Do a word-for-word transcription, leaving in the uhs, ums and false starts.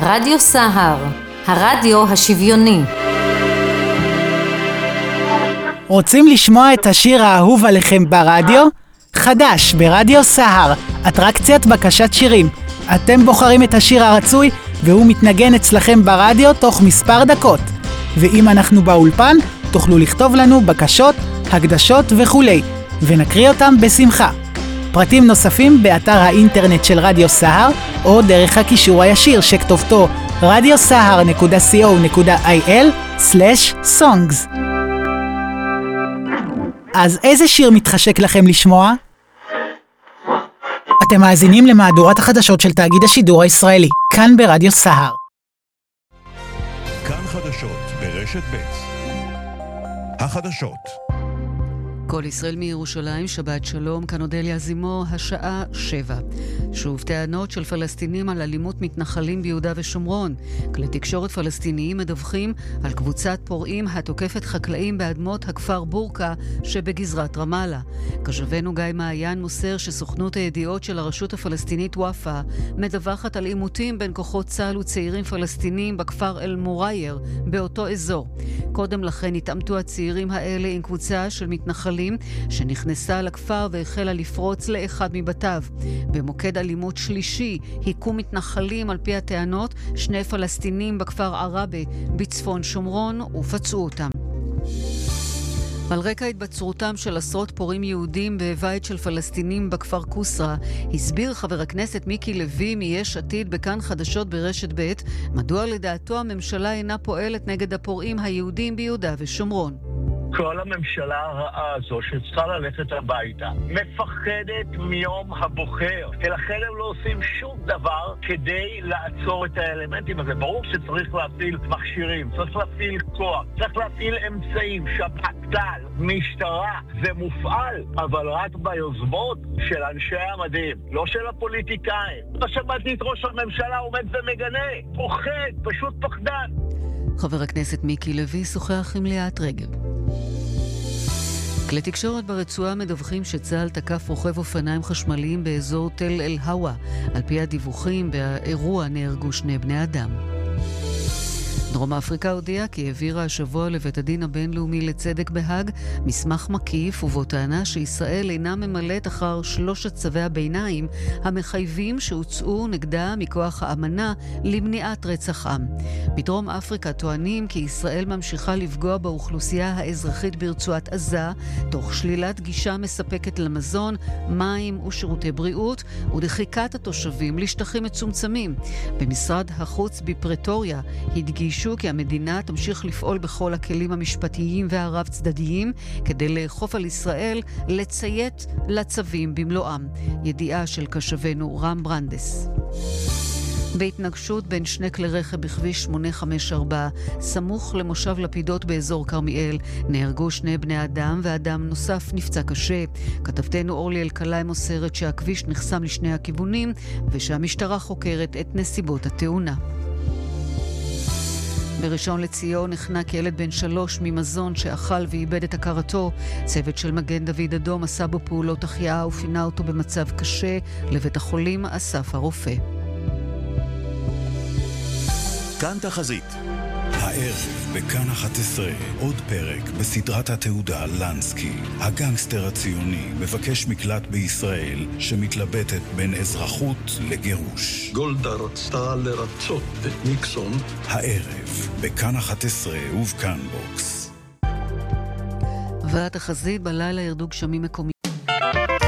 רדיו סהר, הרדיו השוויוני. רוצים לשמוע את השיר האהוב עליכם ברדיו? חדש ברדיו סהר, אטרקציית בקשת שירים. אתם בוחרים את השיר הרצוי והוא מתנגן אצלכם ברדיו תוך מספר דקות. ואם אנחנו באולפן, תוכלו לכתוב לנו בקשות, הקדשות וכולי, ונקריא אותם בשמחה. פרטים נוספים באתר האינטרנט של רדיו סהר, או דרך הקישור הישיר שכתובתו רדיו סהר נקודה סי או נקודה איי אל סלש סונגס. אז איזה שיר מתחשק לכם לשמוע? אתם מאזינים למהדורת החדשות של תאגיד השידור הישראלי, כאן ברדיו סהר. כאן חדשות ברשת ב'. החדשות. כל ישראל מירושלים, שבת שלום, כאן אודליה זימו, השעה שבע. שוב טענות של פלסטינים על אלימות מתנחלים ביהודה ושומרון. כלי תקשורת פלסטיניים מדווחים על קבוצת פורעים התוקפת חקלאים באדמות הכפר בורקה שבגזרת רמאללה. כתבנו גיא מעיין מוסר שסוכנות הידיעות של הרשות הפלסטינית וואפה מדווחת על עימותים בין כוחות צה"ל וצעירים פלסטינים בכפר אל מורייר באותו אזור. קודם לכן התעמתו הצעירים האלה עם קבוצה של מתנחלים שנכנסה לכפר והחלה לפרוץ לאחד מבתיו. במוקד אלימות שלישי היכו מתנחלים על פי הטענות שני פלסטינים בכפר ערבה בצפון שומרון ופצעו אותם. על רקע התבצרותם של עשרות פורעים יהודים בבית של פלסטינים בכפר קוסרה, הסביר חבר הכנסת מיקי לוי מיש עתיד בכאן חדשות ברשת ב' מדוע לדעתו הממשלה אינה פועלת נגד הפורעים היהודים ביהודה ושומרון. כל הממשלה הרעה הזו שצריכה ללכת הביתה מפחדת מיום הבוחר, ולכן הם לא עושים שום דבר כדי לעצור את האלמנטים הזה. ברור שצריך להפעיל מכשירים, צריך להפעיל כוח, צריך להפעיל אמצעים, שב"כ, צה"ל, משטרה, זה מופעל, אבל רק ביוזמות של אנשי המדים, לא של הפוליטיקאים. לא שמעתי את ראש הממשלה עומד ומגנה, פוחד, פשוט פחדן. חבר הכנסת מיקי לוי שוחח עם ליאת רגב. כלי תקשורת ברצועה מדווחים שצה"ל תקף רוכב אופניים חשמליים באזור תל אל הווה. על פי הדיווחים, באירוע נהרגו שני בני אדם. דרום אפריקה הודיעה כי העבירה השבוע לבית הדין הבינלאומי לצדק בהאג מסמך מקיף ובו טענה שישראל אינה ממלאת אחר שלושת צווי הביניים המחייבים שהוצאו נגדה מכוח האמנה למניעת רצח עם. בדרום אפריקה טוענים כי ישראל ממשיכה לפגוע באוכלוסייה האזרחית ברצועת עזה תוך שלילת גישה מספקת למזון, מים ושירותי בריאות ודחיקת התושבים לשטחים מצומצמים. במשרד החוץ בפרטוריה הדגיש כי המדינה תמשיך לפעול בכל הכלים המשפטיים והרב צדדיים כדי לאכוף על ישראל לציית לצווים במלואם. ידיעה של כתבנו רם ברנדס. בהתנגשות בין שני כלי רכב בכביש שמונה חמש ארבע סמוך למושב לפידות באזור כרמיאל נהרגו שני בני אדם ואדם נוסף נפצע קשה. כתבתנו אורלי אלקלעי מוסרת שהכביש נחסם לשני הכיוונים ושהמשטרה חוקרת את נסיבות התאונה. בראשון לציון נחנק ילד בן שלוש ממזון שאכל ואיבד את הכרתו. צוות של מגן דוד אדום עשה בו פעולות החייאה ופינה אותו במצב קשה לבית החולים אסף הרופא. כאן תחזית. הערב בכאן אחת עשרה עוד פרק בסדרת התעודה לנסקי. הגנגסטר הציוני מבקש מקלט בישראל שמתלבטת בין אזרחות לגירוש. גולדה רצתה לרצות את ניקסון. הערב בכאן אחת עשרה ובכאן בוקס. והתחזית בלילה ירדו גשמים מקומיים